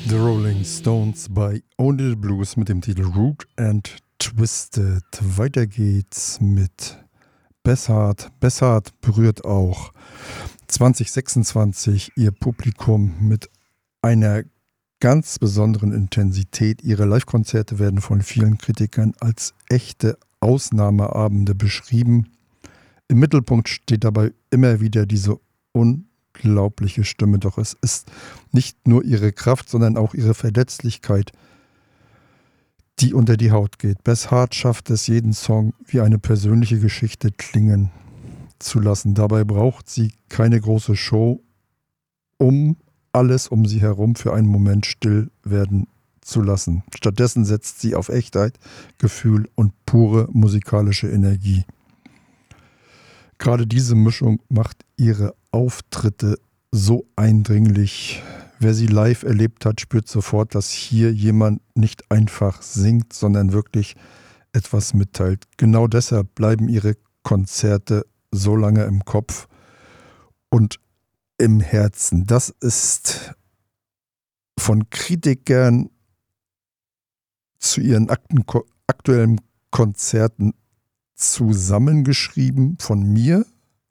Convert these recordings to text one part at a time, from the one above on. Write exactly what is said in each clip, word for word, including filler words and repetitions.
The Rolling Stones bei Only the Blues mit dem Titel Root and Twisted. Weiter geht's mit Besshardt. Besshardt berührt auch zwanzig sechsundzwanzig ihr Publikum mit einer ganz besonderen Intensität. Ihre Live-Konzerte werden von vielen Kritikern als echte Ausnahmeabende beschrieben. Im Mittelpunkt steht dabei immer wieder diese unglaubliche Stimme. Doch es ist nicht nur ihre Kraft, sondern auch ihre Verletzlichkeit, die unter die Haut geht. Besshardt schafft es, jeden Song wie eine persönliche Geschichte klingen zu lassen. Dabei braucht sie keine große Show, um alles um sie herum für einen Moment still werden zu lassen. Stattdessen setzt sie auf Echtheit, Gefühl und pure musikalische Energie. Gerade diese Mischung macht ihre Auftritte so eindringlich. Wer sie live erlebt hat, spürt sofort, dass hier jemand nicht einfach singt, sondern wirklich etwas mitteilt. Genau deshalb bleiben ihre Konzerte so lange im Kopf und im Herzen. Das ist von Kritikern zu ihren Akten, aktuellen Konzerten zusammengeschrieben von mir.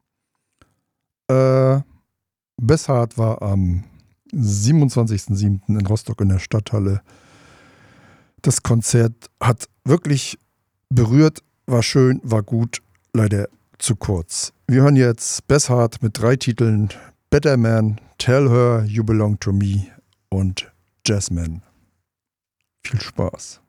Äh, Besshardt war am siebenundzwanzigsten siebten in Rostock in der Stadthalle. Das Konzert hat wirklich berührt, war schön, war gut, leider zu kurz. Wir hören jetzt Besshardt mit drei Titeln: Better Man, Tell Her You Belong to Me und Jazzman. Viel Spaß.